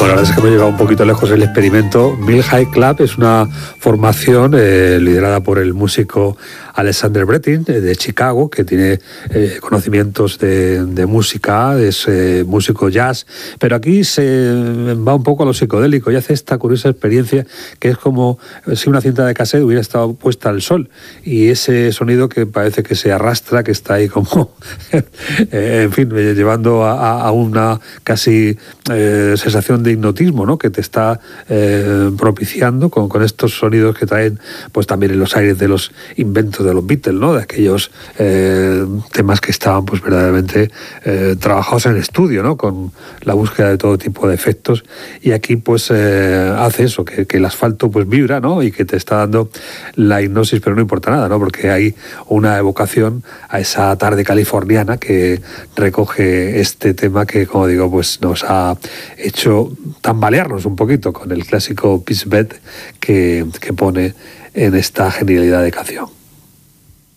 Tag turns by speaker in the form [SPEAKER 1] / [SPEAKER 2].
[SPEAKER 1] la verdad es que hemos llegado un poquito lejos el experimento. Mill High Club es una formación liderada por el músico Alexander Bretin de Chicago, que tiene conocimientos de música, es músico jazz, pero aquí se va un poco a lo psicodélico y hace esta curiosa experiencia que es como si una cinta de cassette hubiera estado puesta al sol, y ese sonido que parece que se arrastra, que está ahí como en fin, llevando a una casi sensación de hipnotismo, ¿no?, que te está propiciando con estos sonidos que traen pues también en los aires de los inventos de los Beatles, ¿no?, de aquellos temas que estaban pues verdaderamente trabajados en el estudio, ¿no?, con la búsqueda de todo tipo de efectos, y aquí pues hace eso, que el asfalto pues vibra, ¿no?, y que te está dando la hipnosis, pero no importa nada, ¿no?, porque hay una evocación a esa tarde californiana que recoge este tema que, como digo, pues nos ha hecho tambalearnos un poquito con el clásico Peace Bed que pone en esta genialidad de canción.